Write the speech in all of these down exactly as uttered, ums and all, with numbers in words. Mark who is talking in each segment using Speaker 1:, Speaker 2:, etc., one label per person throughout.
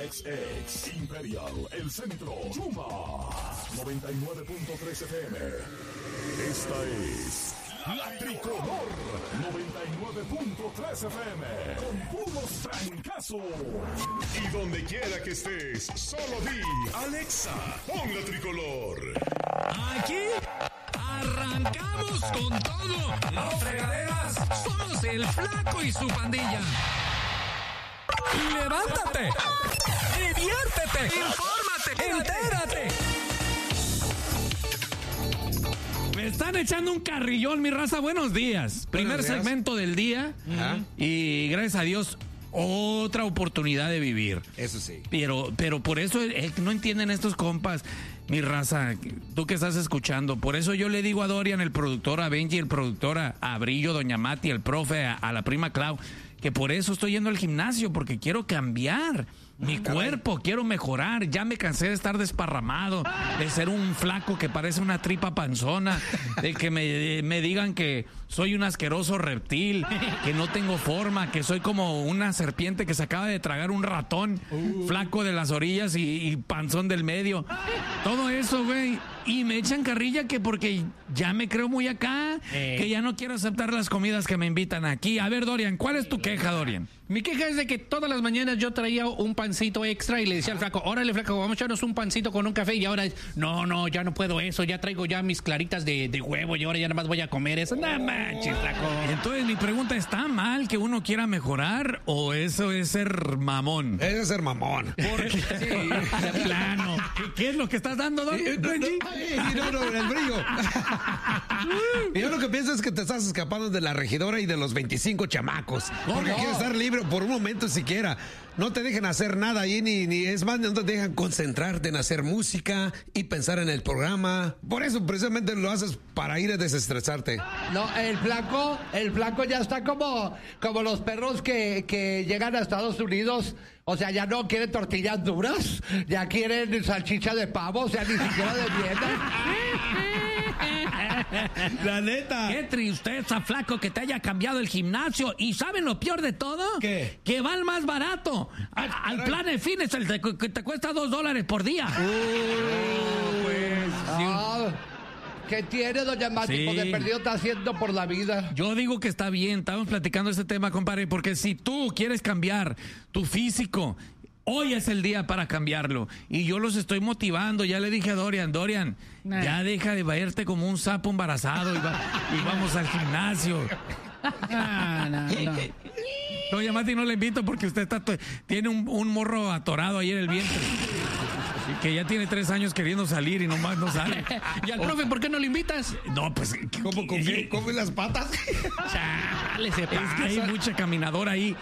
Speaker 1: X X Imperial, El Centro, Chuma, noventa y nueve punto tres F M. Esta es La Tricolor, noventa y nueve punto tres F M, con puros trancazos. Y donde quiera que estés, solo di, Alexa, pon La Tricolor.
Speaker 2: Aquí arrancamos con todo. No fregaderas, somos el Flaco y su pandilla. Levántate, diviértete, infórmate, entérate. Me están echando un carrillón, mi raza. Buenos días. Primer
Speaker 3: Buenos días.
Speaker 2: segmento del día.
Speaker 3: Ajá.
Speaker 2: Y gracias a Dios, otra oportunidad de vivir.
Speaker 3: Eso sí.
Speaker 2: Pero, pero por eso eh, no entienden estos compas, mi raza, tú que estás escuchando. Por eso yo le digo a Dorian, el productor, a Benji, el productor, a, a Brillo, Doña Mati, el profe, a, a la prima Clau, que por eso estoy yendo al gimnasio, porque quiero cambiar mi
Speaker 3: caray.
Speaker 2: cuerpo, quiero mejorar. Ya me cansé de estar desparramado, de ser un flaco que parece una tripa panzona, de que me, me digan que soy un asqueroso reptil, que no tengo forma, que soy como una serpiente que se acaba de tragar un ratón,
Speaker 3: Uh.
Speaker 2: flaco de las orillas y, y panzón del medio. Todo eso, güey. Y me echan carrilla que porque ya me creo muy acá,
Speaker 4: Eh.
Speaker 2: que ya no quiero aceptar las comidas que me invitan aquí. A ver, Dorian, ¿cuál es tu queja, Dorian?
Speaker 4: Mi queja es de que todas las mañanas yo traía un pancito extra y le decía al flaco, órale flaco, vamos a echarnos un pancito con un café, y ahora es, no, no, ya no puedo eso, ya traigo ya mis claritas de, de huevo y ahora ya nada más voy a comer eso. No manches, flaco.
Speaker 2: Entonces mi pregunta, ¿está mal que uno quiera mejorar o eso es ser mamón?
Speaker 3: Eso es ser mamón.
Speaker 2: Porque de plano. ¿Qué, qué es lo que estás dando, Don
Speaker 3: Eh, no,
Speaker 2: Benji?
Speaker 3: no, ay, no, no, el brillo. Yo lo que pienso es que te estás escapando de la regidora y de los veinticinco chamacos. Porque
Speaker 2: ¿Cómo?
Speaker 3: quieres estar libre por un momento siquiera. No te dejan hacer nada ahí, ni, ni es más, no te dejan concentrarte en hacer música y pensar en el programa. Por eso precisamente lo haces para ir a desestresarte.
Speaker 5: No, el flaco, el flaco ya está como, como los perros que, que llegan a Estados Unidos. O sea, ya no quieren tortillas duras, ya quieren salchicha de pavo, o sea, ni siquiera de dieta.
Speaker 3: La neta.
Speaker 2: Qué tristeza, flaco, que te haya cambiado el gimnasio. ¿Y saben lo peor de todo?
Speaker 3: ¿Qué?
Speaker 2: Que va al más barato. Al, al plan de fines, el te- que te cuesta dos dólares por día.
Speaker 5: Ah, ¿qué tiene, doña Mati?
Speaker 2: Sí.
Speaker 5: Pues de perdido está haciendo por la vida.
Speaker 2: Yo digo que está bien, estamos platicando este tema, compadre, porque si tú quieres cambiar tu físico, hoy es el día para cambiarlo. Y yo los estoy motivando. Ya le dije a Dorian, Dorian,
Speaker 4: Nah.
Speaker 2: ya deja de verte como un sapo embarazado y, va- y vamos al gimnasio.
Speaker 4: Ah, no, no.
Speaker 2: Doña Mati no le invito porque usted está to- tiene un, un morro atorado ahí en el vientre. Y que ya tiene tres años queriendo salir y nomás no sale.
Speaker 4: Y al profe, ¿por qué no lo invitas?
Speaker 2: No, pues...
Speaker 3: ¿Cómo con qué? ¿Come las patas?
Speaker 4: Chale, se
Speaker 2: Es que hay mucha caminadora ahí.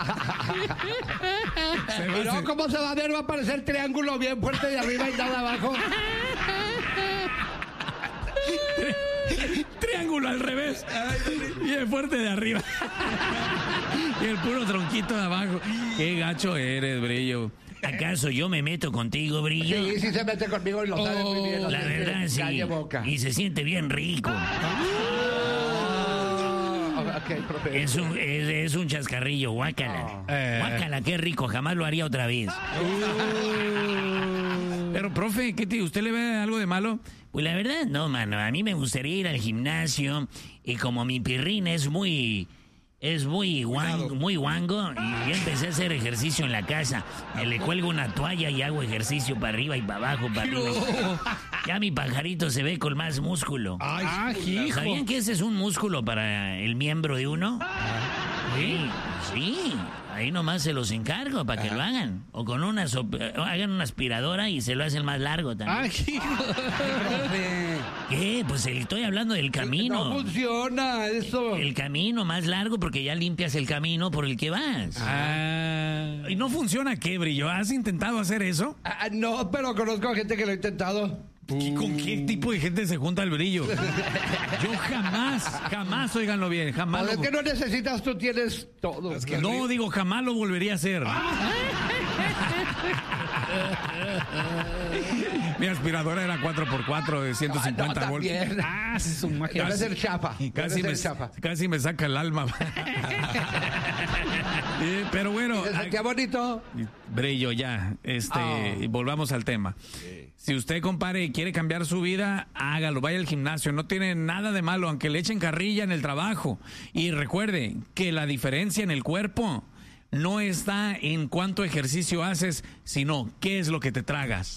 Speaker 2: Se va
Speaker 5: Y
Speaker 2: a
Speaker 5: luego,
Speaker 2: hacer-
Speaker 5: ¿cómo se va a ver? Va a aparecer el triángulo bien fuerte de arriba y nada abajo.
Speaker 2: Triángulo al revés. Y el fuerte de arriba. Y el puro tronquito de abajo. Qué gacho eres, Brillo. ¿Acaso yo me meto contigo, Brillo?
Speaker 5: Sí, sí se mete conmigo y lo sabe muy bien.
Speaker 2: La
Speaker 5: así que
Speaker 2: verdad, sí.
Speaker 5: calle boca.
Speaker 2: Y se siente bien rico.
Speaker 5: Ah, ok, profe.
Speaker 2: Es un, es, es un chascarrillo, guácala. Guácala, qué rico, jamás lo haría otra vez. Pero, profe, ¿qué te, ¿usted le ve algo de malo? Pues la verdad, no, mano. A mí me gustaría ir al gimnasio y como mi pirrín es muy... Es muy guango, muy guango, y ya empecé a hacer ejercicio en la casa. Me le cuelgo una toalla y hago ejercicio para arriba y para abajo, para arriba. Ya mi pajarito se ve con más músculo.
Speaker 3: Ay,
Speaker 4: Ah, hijo.
Speaker 2: ¿Sabían que ese es un músculo para el miembro de uno? Sí, sí. Ahí nomás se los encargo para que lo hagan. O con una sop- hagan una aspiradora y se lo hacen más largo también.
Speaker 4: Ah, hijo.
Speaker 2: ¿Qué? Pues estoy hablando del
Speaker 5: No
Speaker 2: camino.
Speaker 5: funciona eso.
Speaker 2: El camino más largo porque ya limpias el camino por el que vas.
Speaker 4: Ah.
Speaker 2: ¿Y no funciona qué, Brillo? ¿Has intentado hacer eso?
Speaker 5: Ah, no, pero conozco a gente que lo ha intentado.
Speaker 2: ¿Con qué tipo de gente se junta el brillo? Yo jamás, jamás, óiganlo bien, jamás.
Speaker 5: Es
Speaker 2: Lo...
Speaker 5: que no necesitas, tú tienes todo.
Speaker 3: Es que
Speaker 2: No, digo, jamás lo volvería a hacer. Mi aspiradora era cuatro por cuatro de ciento cincuenta
Speaker 5: Ah, no,
Speaker 2: voltios.
Speaker 5: también.
Speaker 4: Ah, es su magia.
Speaker 5: Debe ser chapa.
Speaker 2: Casi
Speaker 5: Debe
Speaker 2: me,
Speaker 5: ser chapa.
Speaker 2: casi me saca el alma. Eh, pero bueno,
Speaker 5: ¿Se sentía bonito?
Speaker 2: brillo ya. Este,
Speaker 5: Oh.
Speaker 2: y volvamos al tema. Si usted, compadre, quiere cambiar su vida, hágalo, vaya al gimnasio, no tiene nada de malo, aunque le echen carrilla en el trabajo. Y recuerde que la diferencia en el cuerpo no está en cuánto ejercicio haces, sino qué es lo que te tragas.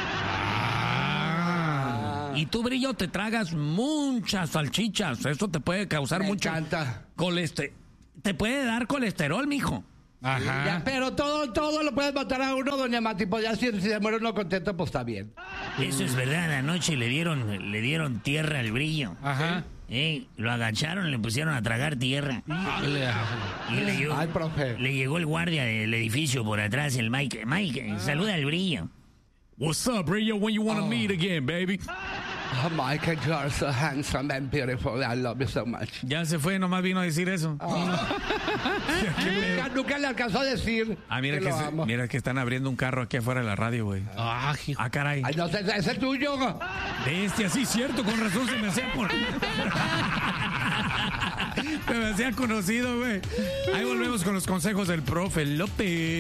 Speaker 2: Y tú, Brillo, te tragas muchas salchichas. Eso te puede causar
Speaker 5: Me
Speaker 2: mucho
Speaker 5: encanta.
Speaker 2: colesterol. Te puede dar colesterol, mijo.
Speaker 4: Ajá.
Speaker 5: Ya, pero todo, todo lo puedes matar a uno, doña Mati. Pues ya si, si se muere uno contento, pues está bien.
Speaker 2: Eso es verdad. Anoche le dieron, le dieron tierra al Brillo.
Speaker 4: Ajá.
Speaker 2: Eh, lo agacharon, le pusieron a tragar tierra. Y le llegó,
Speaker 5: Ay, profe.
Speaker 2: le llegó el guardia del edificio por atrás, el Mike. Mike, saluda al Brillo. What's up, Brillo? When you wanna meet again, baby?
Speaker 5: Oh, Michael, you are so handsome and beautiful. I love you so much.
Speaker 2: Ya se fue, nomás vino a decir eso.
Speaker 5: Nunca, nunca le alcanzó a decir
Speaker 2: Ah, mira
Speaker 5: que
Speaker 2: que,
Speaker 5: lo
Speaker 2: se-
Speaker 5: amo.
Speaker 2: mira que están abriendo un carro aquí afuera de la radio, güey.
Speaker 4: Ah, hijo.
Speaker 2: Ah, caray.
Speaker 5: Ay, no sé, es el tuyo.
Speaker 2: Bestia, sí, cierto, con razón se me hacía por... Se me hacía conocido, güey. Ahí volvemos con los consejos del profe López.